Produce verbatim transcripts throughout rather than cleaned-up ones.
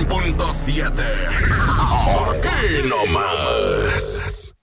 cien punto siete. Aquí nomás.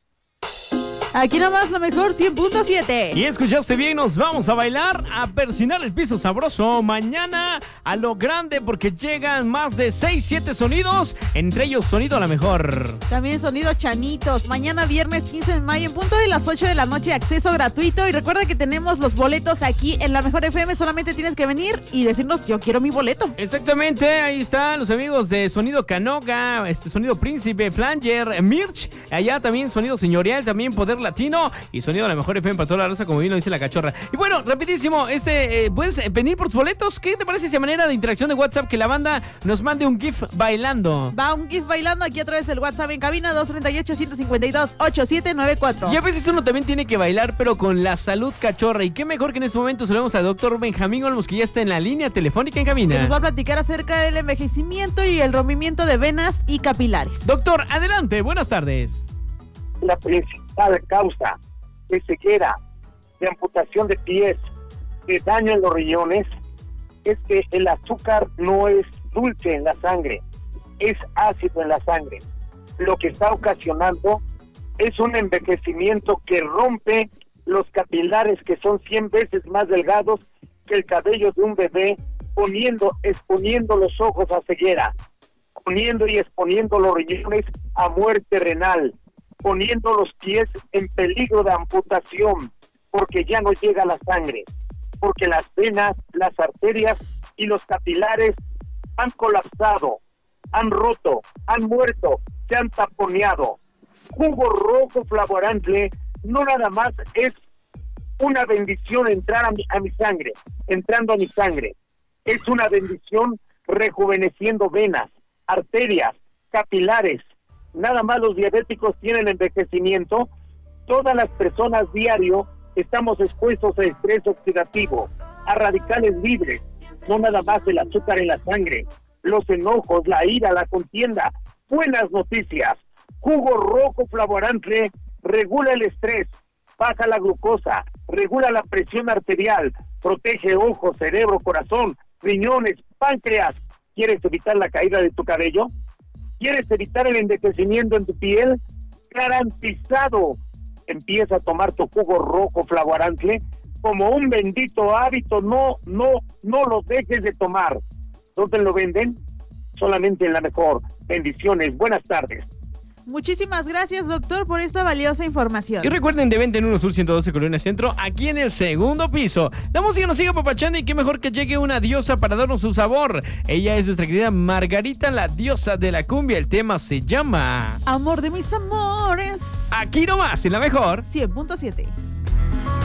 Aquí nomás lo mejor, cien punto siete. Y escuchaste bien, nos vamos a bailar, a persinar el piso sabroso. Mañana a lo grande porque llegan más de seis, siete sonidos, entre ellos Sonido a la Mejor. También Sonido Chanitos. Mañana viernes quince de mayo en punto de las ocho de la noche, acceso gratuito. Y recuerda que tenemos los boletos aquí en La Mejor F M. Solamente tienes que venir y decirnos yo quiero mi boleto. Exactamente, ahí están los amigos de Sonido Canoga, este Sonido Príncipe, Flanger, Mirch. Allá también Sonido Señorial, también Poder Latino y Sonido a la Mejor F M para toda la raza, como bien lo dice la cachorra. Y bueno, rapidísimo, este, eh, puedes venir por tus boletos. ¿Qué te parece esa manera de interacción de WhatsApp que la banda nos mande un GIF bailando? Va un GIF bailando aquí a través del WhatsApp en cabina dos treinta y ocho, ciento cincuenta y dos, ochenta y siete noventa y cuatro. Y a veces uno también tiene que bailar, pero con la salud cachorra. Y qué mejor que en este momento saludemos al doctor Benjamín Olmos, que ya está en la línea telefónica en cabina. Que nos va a platicar acerca del envejecimiento y el rompimiento de venas y capilares. Doctor, adelante, buenas tardes. La principal causa de ceguera, de amputación de pies, de daño en los riñones, es que el azúcar no es dulce en la sangre, es ácido en la sangre. Lo que está ocasionando es un envejecimiento que rompe los capilares, que son cien veces más delgados que el cabello de un bebé, poniendo, exponiendo los ojos a ceguera, poniendo y exponiendo los riñones a muerte renal, poniendo los pies en peligro de amputación, porque ya no llega la sangre, porque las venas, las arterias y los capilares han colapsado, han roto, han muerto, se han taponeado. Jugo rojo flavorante no nada más es una bendición entrar a mi, a mi sangre, entrando a mi sangre, es una bendición rejuveneciendo venas, arterias, capilares. Nada más los diabéticos tienen envejecimiento. Todas las personas diario estamos expuestos a estrés oxidativo, a radicales libres, no nada más el azúcar en la sangre, los enojos, la ira, la contienda. Buenas noticias, jugo rojo flavorante regula el estrés, baja la glucosa, regula la presión arterial, protege ojos, cerebro, corazón, riñones, páncreas. ¿Quieres evitar la caída de tu cabello? ¿Quieres evitar el envejecimiento en tu piel? Garantizado. Empieza a tomar tu jugo rojo flavorante como un bendito hábito. No, no, no lo dejes de tomar. ¿Dónde lo venden? Solamente en La Mejor. Bendiciones. Buenas tardes. Muchísimas gracias, doctor, por esta valiosa información. Y recuerden, de venta en uno Sur ciento doce Colonia Centro, aquí en el segundo piso. La música nos sigue papachando y qué mejor que llegue una diosa para darnos su sabor. Ella es nuestra querida Margarita, la diosa de la cumbia. El tema se llama Amor de mis amores. Aquí nomás, en La Mejor cien punto siete.